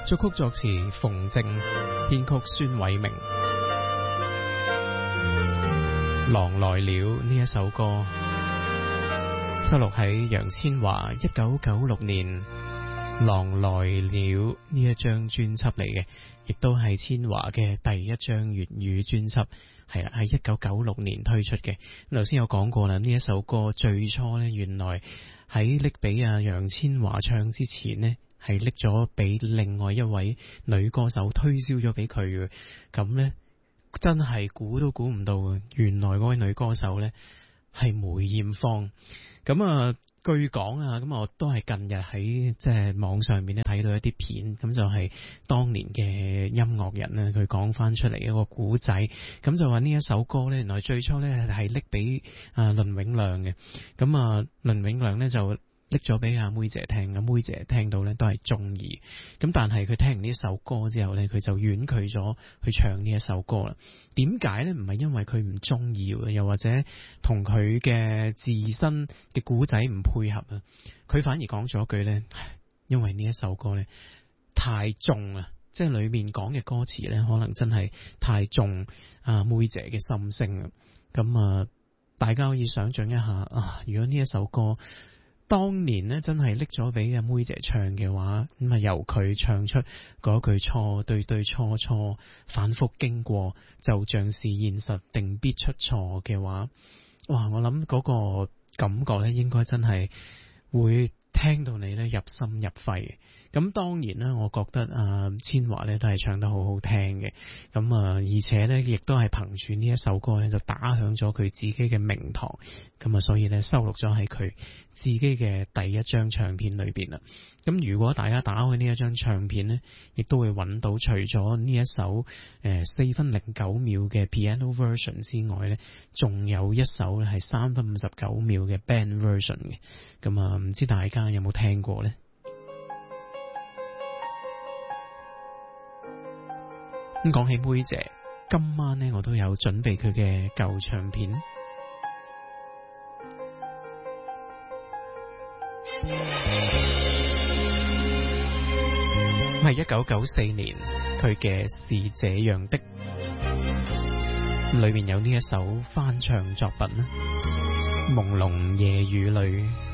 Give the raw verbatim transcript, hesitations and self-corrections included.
作曲作詞馮靜，編曲孫偉明。狼來了呢一首歌收錄喺楊千嬅一九九六年狼來了呢一張專輯嚟嘅，亦都係千嬅嘅第一張粵語專輯，係啦，喺一九九六年推出嘅。頭先有講過啦，呢一首歌最初呢，原來喺拎俾阿楊千嬅唱之前呢，係拎咗俾另外一位女歌手推銷咗俾佢嘅。咁呢，真係估都估唔到嘅，原來嗰位女歌手呢係梅艷芳。咁啊，據講啊，咁我都係近日喺即係網上面咧睇到一啲片，咁就係當年嘅音樂人咧，佢講翻出嚟一個古仔，咁就話呢一首歌咧，原來最初咧係拎俾啊倫永亮嘅，咁啊倫永亮咧就拎咗俾阿妹姐聽，阿妹姐聽到咧都係中意，咁但係佢聽完呢首歌之後咧，佢就婉拒咗去唱呢一首歌啦。點解咧？唔係因為佢唔中意，又或者同佢嘅自身嘅古仔唔配合啊，佢反而講咗一句咧，因為呢一首歌咧太重啊，即係裏面講嘅歌詞咧，可能真係太重阿妹姐嘅心聲啊。咁啊，大家可以想象一下啊，如果呢一首歌當年呢真係拎咗俾阿妹姐唱嘅話，咁啊由佢唱出嗰句錯對對錯錯反覆經過，就像是現實定必出錯嘅話，哇！我諗嗰個感覺咧，應該真係會聽到你咧入心入肺。咁當然啦，我覺得啊千嬅咧都係唱得好好聽嘅。咁啊，而且咧亦都係憑住呢一首歌咧就打響咗佢自己嘅名堂。咁啊，所以咧收錄咗喺佢自己嘅第一張唱片裏邊啦。咁如果大家打開呢一張唱片咧，亦都會揾到除咗呢一首誒四分零九秒嘅 piano version 之外咧，仲有一首咧係三分五十九秒嘅 band version 嘅。咁啊，唔知大家有冇聽過咧？咁講起妹姐，今晚呢我都有準備佢嘅舊唱片，係一九九四年佢嘅是這樣的，裏面有呢一首翻唱作品啦，朦朧夜雨裏。